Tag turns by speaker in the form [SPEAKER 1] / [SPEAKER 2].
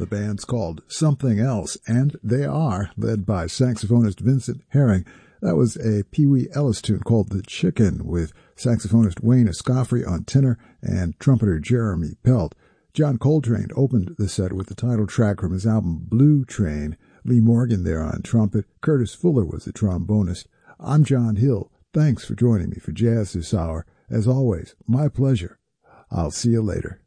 [SPEAKER 1] The band's called Something Else, and they are led by saxophonist Vincent Herring. That was a Pee Wee Ellis tune called The Chicken, with saxophonist Wayne Escoffery on tenor and trumpeter Jeremy Pelt. John Coltrane opened the set with the title track from his album Blue Train. Lee Morgan there on trumpet. Curtis Fuller was the trombonist. I'm John Hill. Thanks for joining me for Jazz this hour. As always, my pleasure. I'll see you later.